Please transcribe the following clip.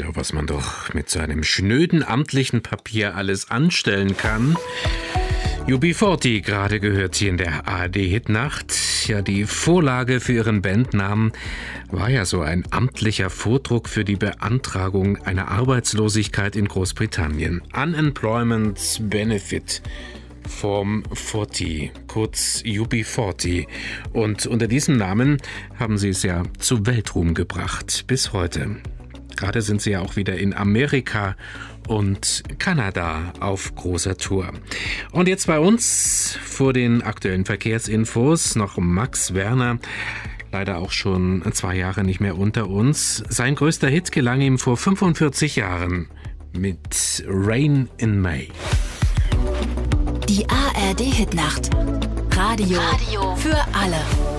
Ja, was man doch mit so einem schnöden amtlichen Papier alles anstellen kann. UB40 gerade gehört hier in der ARD-Hitnacht. Ja, die Vorlage für ihren Bandnamen war ja so ein amtlicher Vordruck für die Beantragung einer Arbeitslosigkeit in Großbritannien. Unemployment Benefit Form 40, kurz UB40. Und unter diesem Namen haben sie es ja zu Weltruhm gebracht, bis heute. Gerade sind sie ja auch wieder in Amerika und Kanada auf großer Tour. Und jetzt bei uns vor den aktuellen Verkehrsinfos noch Max Werner. Leider auch schon 2 Jahre nicht mehr unter uns. Sein größter Hit gelang ihm vor 45 Jahren mit Rain in May. Die ARD-Hitnacht. Radio für alle.